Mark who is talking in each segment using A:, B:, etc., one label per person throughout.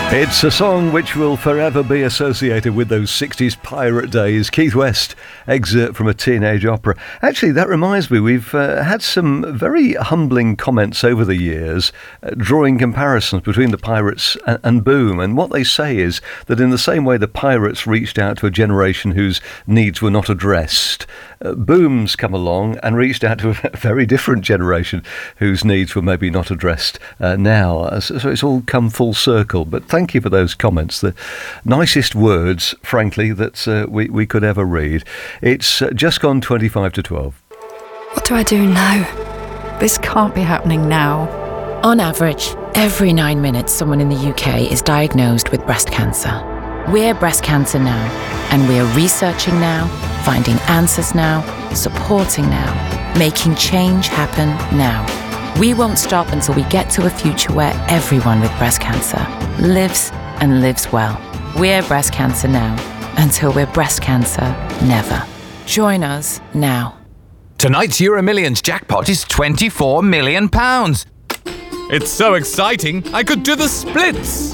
A: It's a song which will forever be associated with those 60s pirate days. Keith West, excerpt from a teenage opera. Actually, that reminds me, we've had some very humbling comments over the years, drawing comparisons between the Pirates and Boom. And what they say is that in the same way the Pirates reached out to a generation whose needs were not addressed, Boom's come along and reached out to a very different generation whose needs were maybe not addressed now. So it's all come full circle. But thank you for those comments. The nicest words, frankly, that we could ever read. It's just gone 25 to 12.
B: What do I do now? This can't be happening now.
C: On average, every 9 minutes someone in the UK is diagnosed with breast cancer. We're Breast Cancer Now, and we're researching now, finding answers now, supporting now, making change happen now. We won't stop until we get to a future where everyone with breast cancer lives and lives well. We're Breast Cancer Now, until we're breast cancer never. Join us now.
D: Tonight's Euro Millions jackpot is £24 million.
E: It's so exciting, I could do the splits.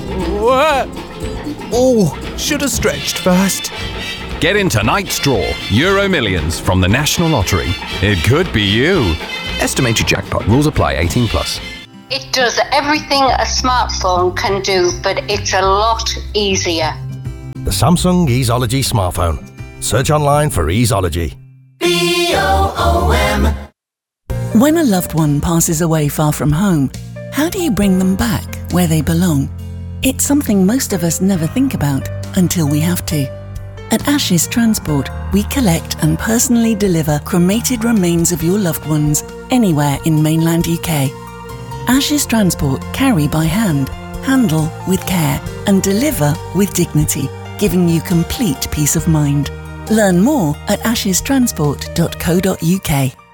F: Oh, should have stretched first.
D: Get in tonight's draw, Euro Millions from the National Lottery. It could be you.
F: Estimated jackpot. Rules apply. 18 plus.
G: It does everything a smartphone can do, but it's a lot easier.
H: The Samsung Easeology smartphone. Search online for Easeology.
I: BOOM. When a loved one passes away far from home, how do you bring them back where they belong? It's something most of us never think about until we have to. At Ashes Transport, we collect and personally deliver cremated remains of your loved ones anywhere in mainland UK. Ashes Transport carry by hand, handle with care, and deliver with dignity, giving you complete peace of mind. Learn more at ashestransport.co.uk.